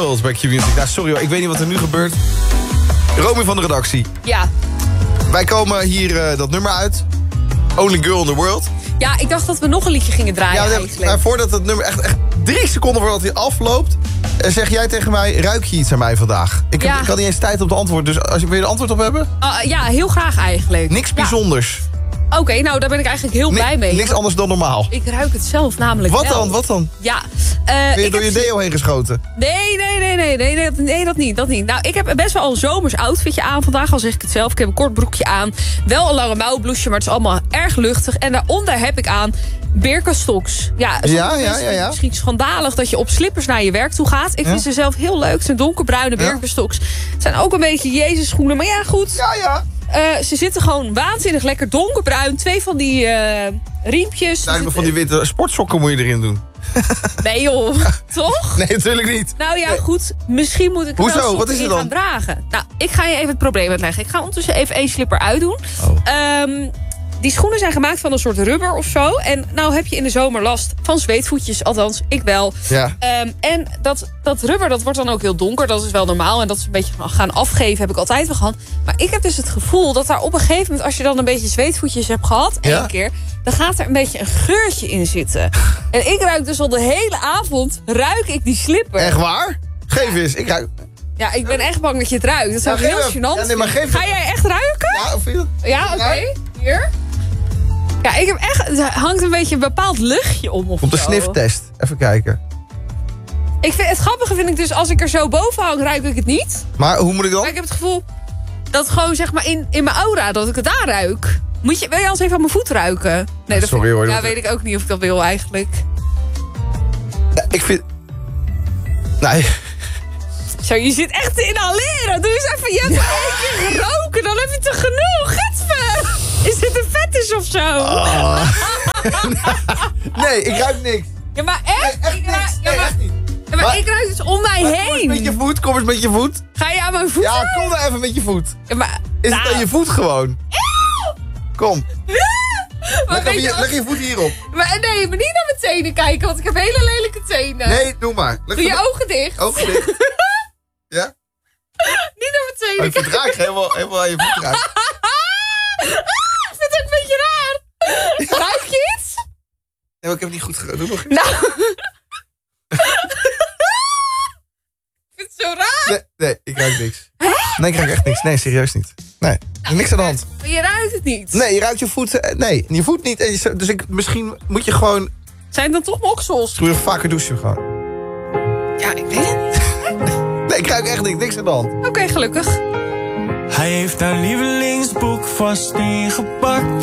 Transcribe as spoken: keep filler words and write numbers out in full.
World bij Q-Music. Nou, sorry hoor, ik weet niet wat er nu gebeurt. Romy van de redactie. Ja. Wij komen hier uh, dat nummer uit. Only Girl in the World. Ja, ik dacht dat we nog een liedje gingen draaien ja, eigenlijk. Maar voordat het nummer echt, echt drie seconden voordat hij afloopt... zeg jij tegen mij, ruik je iets aan mij vandaag? Ik, heb, ja. ik had niet eens tijd om te antwoorden, dus als je, wil je er antwoord op hebben? Uh, ja, heel graag eigenlijk. Niks bijzonders. Ja. Oké, okay, nou daar ben ik eigenlijk heel Ni- blij mee. Niks anders dan normaal. Ik ruik het zelf namelijk Wat wel. dan, wat dan? Ja. Uh, ben je ik door je heb... deo heen geschoten? Nee, nee, nee, nee, nee, nee, nee, dat niet, dat niet. Nou, ik heb best wel een zomers outfitje aan vandaag, al zeg ik het zelf. Ik heb een kort broekje aan, wel een lange mouwbloesje, maar het is allemaal erg luchtig. En daaronder heb ik aan Birkenstocks. Ja, ja, ja, ja, ja. Misschien schandalig dat je op slippers naar je werk toe gaat. Ik ja. vind ze zelf heel leuk. Het zijn donkerbruine Birkenstocks. Het zijn ook een beetje Jezus schoenen, maar ja, goed. Ja, ja. Uh, ze zitten gewoon waanzinnig lekker donkerbruin. Twee van die uh, riempjes. Nou, van die witte sportsokken moet je erin doen. Nee joh, toch? Nee, natuurlijk niet. Nou ja, goed. Misschien moet ik er Hoezo? wel Wat is het dan? gaan dragen. Nou, ik ga je even het probleem uitleggen. Ik ga ondertussen even één slipper uitdoen. Oh. Um, die schoenen zijn gemaakt van een soort rubber of zo. En nou heb je in de zomer last van zweetvoetjes. Althans, ik wel. Ja. Um, en dat, dat rubber, dat wordt dan ook heel donker. Dat is wel normaal. En dat ze een beetje gaan afgeven, heb ik altijd wel gehad. Maar ik heb dus het gevoel dat daar op een gegeven moment... als je dan een beetje zweetvoetjes hebt gehad, één ja. keer... dan gaat er een beetje een geurtje in zitten. En ik ruik dus al de hele avond, ruik ik die slipper. Echt waar? Geef eens, ik ruik... Ja, ik ben echt bang dat je het ruikt. Dat zou ja, heel hem. gênant ja, nee, maar geef Ga jij echt ruiken? Ja, of je... Ja, oké. Okay. Hier. Ja, ik heb echt... Het hangt een beetje een bepaald luchtje om of Op de zo. sniftest. Even kijken. Ik vind, het grappige vind ik dus, als ik er zo boven hang, ruik ik het niet. Maar hoe moet ik dan? Maar ik heb het gevoel dat gewoon zeg maar in, in mijn aura, dat ik het daar ruik. Moet je, wil je anders even aan mijn voet ruiken? Nee, dat Sorry vind, hoor. Ja, dat... weet ik ook niet of ik dat wil eigenlijk. Ja, ik vind... Nee. Zo, je zit echt te inhaleren. Doe eens even, je hebt ja. één keer geroken, dan heb je te genoeg. Getver! Is dit een fetish of zo? Oh. Nee, ik ruik niks. Ja, maar echt? Nee, echt ik niks. ruik, Nee, ja, maar, echt niet. Ja, maar, maar ik ruik dus om mij maar heen. Kom eens met je voet, kom eens met je voet. Ga je aan mijn voet? Ja, kom dan even met je voet. Ja, maar, Is nou, het aan je voet gewoon? Kom. Maar leg, je, je, leg je voet hierop. Maar nee, maar niet naar mijn tenen kijken, want ik heb hele lelijke tenen. Nee, doe maar. Leg Doe je de... ogen dicht. Ogen dicht. Ja? Niet naar mijn tenen Oh, je voet raakt helemaal, helemaal aan je voet raakt. Ik vind het ook een beetje raar. Ja. Ruik je iets? Nee, maar ik heb het niet goed gedaan. Doe nog eens. Nou. Ik vind het zo raar. Nee, nee, ik ruik niks. Nee, ik ruik echt niks. Nee, serieus niet. Nee, nou, niks aan de hand. Maar je ruikt het niet. Nee, je ruikt je voet. Nee, je voet niet. Dus ik, misschien moet je gewoon... Zijn het dan toch moksels? Doe je vaker douchen gewoon. Ja, ik weet het niet. Nee, ik ruik echt niks. Niks aan de hand. Oké, okay, gelukkig. Hij heeft haar lievelingsboek vast ingepakt.